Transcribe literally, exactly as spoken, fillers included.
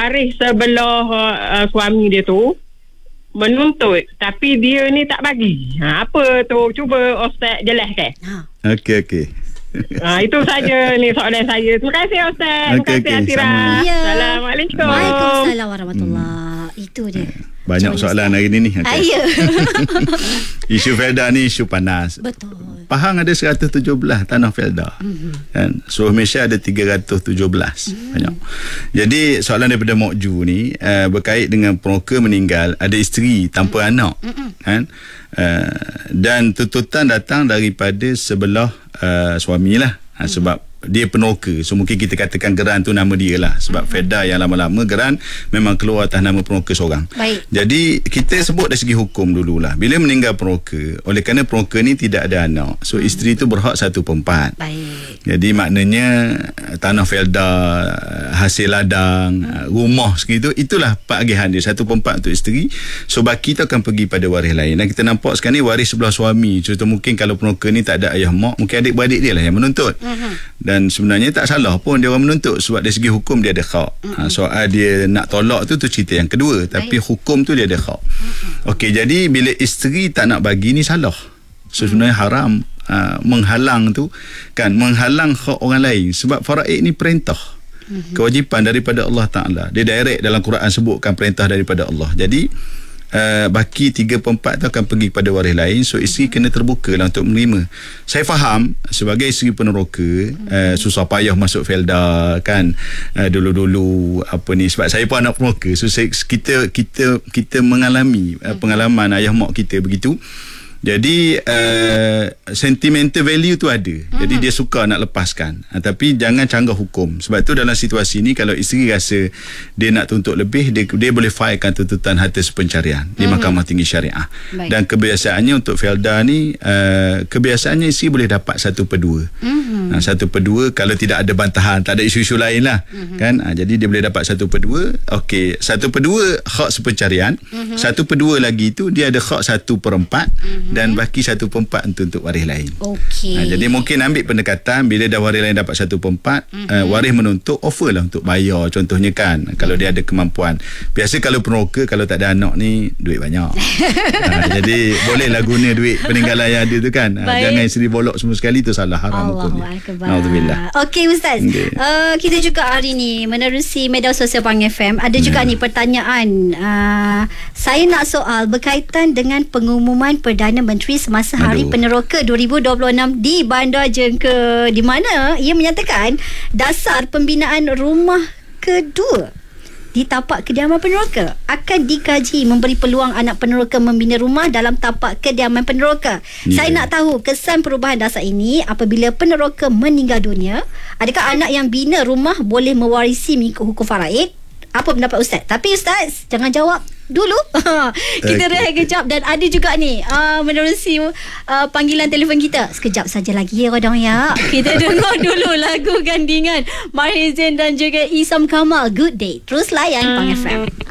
waris sebelah uh, suami dia tu menuntut, tapi dia ni tak bagi. Ha, apa tu? Cuba Ustaz jelaskan. Ha. Okey, okey. Ha, itu saja ni soalan saya. Terima kasih Ustaz. Terima okay, kasih okay. Atira. Ya. Assalamualaikum. Waalaikumsalam warahmatullahi. Hmm. Itu dia. Banyak Cuma soalan hari ni ni. Okay. Ya. Isu Felda ni isu panas. Betul. Pahang ada seratus tujuh belas tanah Felda. Mm-hmm. Kan? Seluruh Malaysia ada tiga ratus tujuh belas. Mm-hmm. Banyak. Jadi soalan daripada Mok Ju ni uh, berkait dengan peroka meninggal, ada isteri tanpa mm-hmm. anak. Mm-hmm. Kan? Uh, dan tuntutan datang daripada sebelah uh, suami lah. Ha, mm-hmm. Sebab dia peneroka, so mungkin kita katakan geran tu nama dia lah, sebab mm-hmm. Felda yang lama-lama geran memang keluar atas nama peneroka seorang. Baik. Jadi kita sebut dari segi hukum dululah, bila meninggal peneroka, oleh kerana peneroka ni tidak ada anak, so mm-hmm. isteri tu berhak satu per empat. Baik. Jadi maknanya tanah Felda, hasil ladang, mm-hmm. rumah segitu, itulah pagihan dia, satu per empat untuk isteri. So baki tu akan pergi pada waris lain. Dan kita nampak sekarang ni waris sebelah suami, contoh mungkin kalau peneroka ni tak ada ayah mak, mungkin adik-beradik dia lah yang menuntut. Mm-hmm. Dan sebenarnya tak salah pun dia orang menuntut, sebab dari segi hukum dia ada hak. Mm-hmm. Ha, soal dia nak tolak tu tu cerita yang kedua, tapi Baik. hukum tu dia ada hak. Mm-hmm. Okey, jadi bila isteri tak nak bagi ni salah. So sebenarnya haram uh, menghalang tu kan, menghalang hak orang lain, sebab faraid ni perintah. Mm-hmm. Kewajipan daripada Allah Taala. Dia direct dalam Quran sebutkan perintah daripada Allah. Jadi Uh, baki tiga per empat tu akan pergi kepada waris lain. So isteri kena terbuka lah untuk menerima. Saya faham sebagai isteri peneroka, uh, susah payah masuk Felda kan, uh, dulu-dulu apa ni, sebab saya pun anak peneroka. So saya, kita kita kita mengalami uh, pengalaman ayah mak kita begitu. Jadi uh, sentimental value tu ada. Mm-hmm. Jadi dia suka nak lepaskan. Ha, tapi jangan canggah hukum. Sebab tu dalam situasi ni, kalau isteri rasa dia nak tuntut lebih, dia, dia boleh filekan tuntutan harta sepencarian mm-hmm. di Mahkamah Tinggi Syariah. Baik. Dan kebiasaannya untuk Felda ni, uh, kebiasaannya isteri boleh dapat satu per dua. Mm-hmm. Ha, satu per dua kalau tidak ada bantahan, tak ada isu-isu lain lah. Mm-hmm. Kan? Ha, jadi dia boleh dapat satu per dua. Okey, satu per dua hak sepencarian. Mm-hmm. Satu per dua lagi tu dia ada hak satu per empat. Mm-hmm. Dan baki satu per empat untuk, untuk waris lain. Okey. Ha, jadi mungkin ambil pendekatan, bila dah waris lain dapat satu per empat, mm-hmm. uh, waris menuntut offer lah untuk bayar contohnya kan, mm-hmm. kalau dia ada kemampuan. Biasa kalau peneroka, kalau tak ada anak ni, duit banyak. ha, jadi bolehlah guna duit peninggalan yang ada tu kan. Ha, jangan isteri bolok semua sekali, tu salah, haram hukumnya. Alhamdulillah. Okey Ustaz. Okay. Uh, kita juga hari ni menerusi media sosial Pang F M. Ada juga yeah. ni pertanyaan. Uh, saya nak soal berkaitan dengan pengumuman Perdana Menteri semasa Hari Aduh. Peneroka dua ribu dua puluh enam di Bandar Jengke, di mana ia menyatakan dasar pembinaan rumah kedua di tapak kediaman peneroka akan dikaji memberi peluang anak peneroka membina rumah dalam tapak kediaman peneroka. Yeah. Saya nak tahu kesan perubahan dasar ini apabila peneroka meninggal dunia. Adakah anak yang bina rumah boleh mewarisi mengikut hukum faraid? Apa pendapat Ustaz? Tapi Ustaz, jangan jawab dulu. Kita okay. rehat kejap. Dan ada juga ni uh, menerusi uh, panggilan telefon kita. Sekejap saja lagi ya Rodong ya. Kita dengar dulu lagu gandingan Maher Zain dan juga Isam Kamal, Good Day. Terus layan Pang F M.